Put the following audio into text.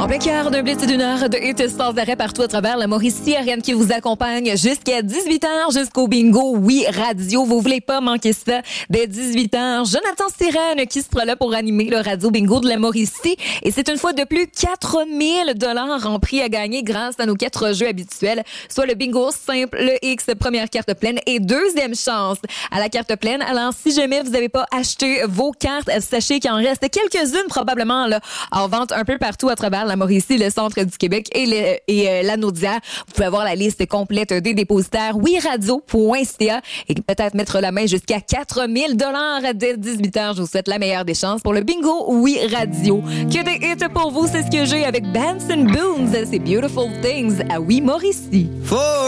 plein cœur d'un blitz d'une heure de hits sans arrêt partout à travers la Mauricie. Ariane qui vous accompagne jusqu'à 18h, jusqu'au bingo. Oui, radio, vous voulez pas manquer ça. Dès 18h, Jonathan Sirène qui sera là pour animer le radio bingo de la Mauricie. Et c'est une fois de plus 4 000 $ en prix à gagner grâce à nos 4 jeux habituels, soit le bingo simple, le X, première carte pleine et deuxième chance à la carte pleine. Alors, si jamais vous n'avez pas acheté vos cartes, sachez qu'il en reste quelques-unes probablement là en vente un peu partout à travers la Mauricie, le centre du Québec et la Naudière. Vous pouvez avoir la liste complète des dépositaires wiradio.ca et peut-être mettre la main jusqu'à 4 000 $ dès 18h. Je vous souhaite la meilleure des chances pour le bingo Oui Radio. Que des hits pour vous, c'est ce que j'ai avec Benson Boones. C'est Beautiful Things à Oui Mauricie.